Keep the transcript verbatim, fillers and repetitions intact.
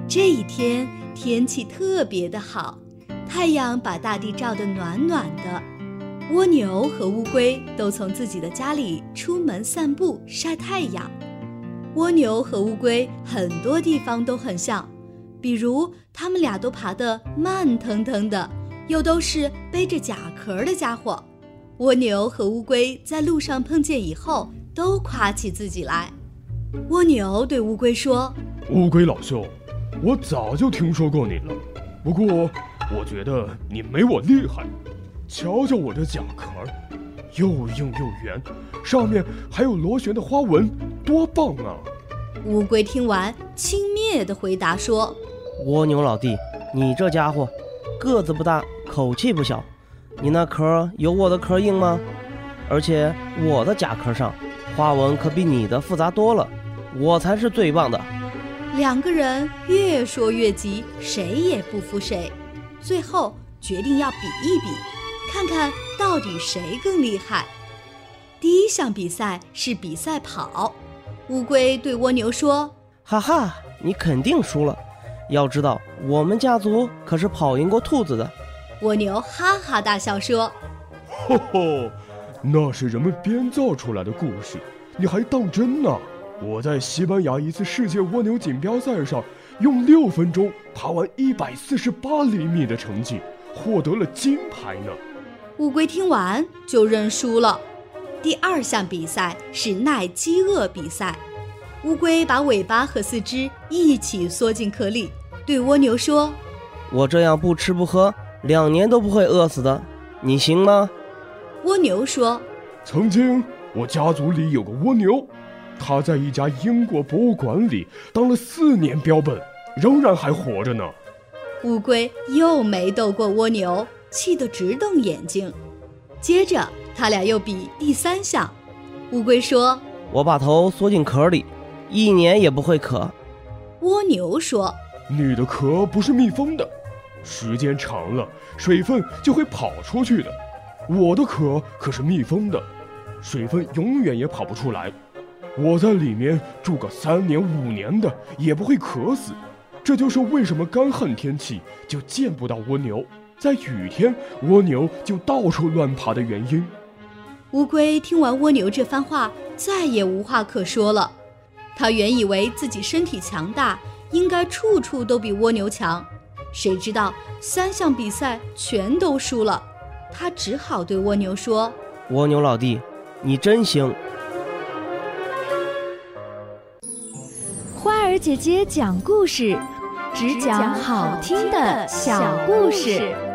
这一天天气特别的好，太阳把大地照得暖暖的。蜗牛和乌龟都从自己的家里出门散步晒太阳。蜗牛和乌龟很多地方都很像，比如它们俩都爬得慢腾腾的，又都是背着甲壳的家伙。蜗牛和乌龟在路上碰见以后，都夸起自己来。蜗牛对乌龟说： 乌龟老兄，我早就听说过你了，不过我觉得你没我厉害。瞧瞧我的甲壳，又硬又圆，上面还有螺旋的花纹，多棒啊！ 乌龟听完，轻蔑地回答说： 蜗牛老弟，你这家伙个子不大，口气不小，你那壳有我的壳硬吗？而且我的甲壳上花纹可比你的复杂多了，我才是最棒的。 两个人越说越急，谁也不服谁，最后决定要比一比，看看到底谁更厉害。第一项比赛是比赛跑，乌龟对蜗牛说： 哈哈，你肯定输了，要知道我们家族可是跑赢过兔子的。 蜗牛哈哈大笑说： 吼吼，那是人们编造出来的故事，你还当真呢？我在西班牙一次世界蜗牛锦标赛上，用六分钟爬完一百四十八厘米的成绩，获得了金牌呢。 乌龟听完就认输了。第二项比赛是耐饥饿比赛，乌龟把尾巴和四肢一起缩进壳里，对蜗牛说： 我这样不吃不喝，两年都不会饿死的，你行吗？ 蜗牛说： 曾经我家族里有个蜗牛，他在一家英国博物馆里当了四年标本，仍然还活着呢。 乌龟又没斗过蜗牛，气得直瞪眼睛。接着他俩又比第三项，乌龟说： 我把头缩进壳里，一年也不会渴。 蜗牛说： 你的壳不是密封的，时间长了水分就会跑出去的，我的壳可是密封的，水分永远也跑不出来，我在里面住个三年五年的也不会渴死。这就是为什么干旱天气就见不到蜗牛，在雨天蜗牛就到处乱爬的原因。 乌龟听完蜗牛这番话，再也无话可说了。他原以为自己身体强大，应该处处都比蜗牛强，谁知道三项比赛全都输了。他只好对蜗牛说： 蜗牛老弟，你真行。 花儿姐姐讲故事，只讲好听的小故事。